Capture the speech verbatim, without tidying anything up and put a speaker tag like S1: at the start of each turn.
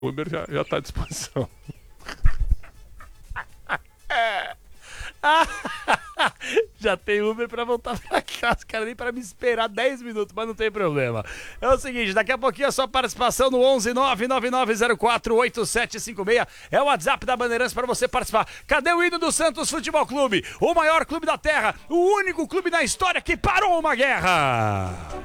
S1: O Uber já, já tá à disposição. Já tem Uber pra voltar pra casa, cara, nem pra me esperar dez minutos, mas não tem problema. É o seguinte, daqui a pouquinho a sua participação no onze nove nove nove zero quatro oito sete cinco seis é o WhatsApp da Bandeirantes pra você participar. Cadê o hino do Santos Futebol Clube? O maior clube da terra, o único clube na história que parou uma guerra.